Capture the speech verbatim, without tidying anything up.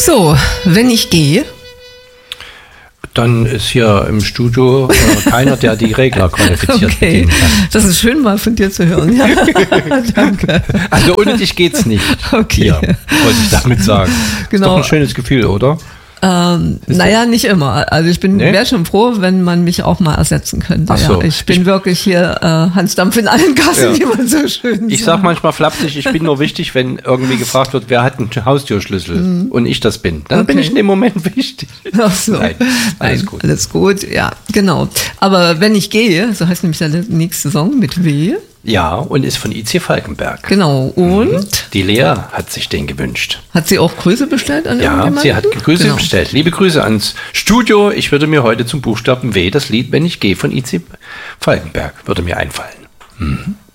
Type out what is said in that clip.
So, wenn ich gehe. Dann ist hier im Studio äh, keiner, der die Regler qualifiziert Okay, bedienen kann. das ist schön mal von dir zu hören. Ja. Danke. Also ohne dich geht's nicht. Okay. Hier, wollte ich damit sagen. Genau. Ist doch ein schönes Gefühl, oder? Ähm, naja, nicht immer. Also ich bin Nee? wäre schon froh, wenn man mich auch mal ersetzen könnte. Ach so. Ja. Ich bin Ich- wirklich hier äh, Hans Dampf in allen Gassen, Ja. wie man so schön Ich sagt. sag manchmal flapsig, ich bin nur wichtig, wenn irgendwie gefragt wird, wer hat einen Haustürschlüssel und ich das bin. Dann bin Okay. ich in dem Moment wichtig. Ach so. Nein, alles Nein, gut. Alles gut, ja, genau. Aber wenn ich gehe, so heißt nämlich der nächste Song mit W. Ja, und ist von I C Falkenberg. Genau. Und Die Lea hat sich den gewünscht. hat sie auch Grüße bestellt an Ja, irgendjemanden? sie hat Grüße Genau. bestellt. Liebe Grüße ans Studio. Ich würde mir heute zum Buchstaben W das Lied Wenn ich gehe von I C Falkenberg würde mir einfallen. Mhm.